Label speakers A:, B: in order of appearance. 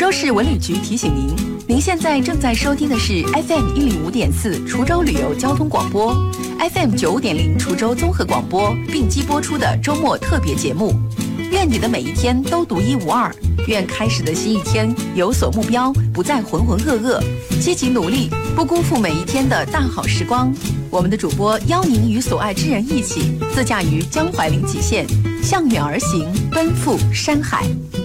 A: 州市文旅局提醒您，您现在正在收听的是 FM 105.4滁州旅游交通广播， FM 95.0滁州综合广播并机播出的周末特别节目。愿你的每一天都独一无二，愿开始的新一天有所目标，不再浑浑噩噩，积极努力，不辜负每一天的大好时光。我们的主播邀您与所爱之人一起自驾于江淮临济县，向远而行，奔赴山海。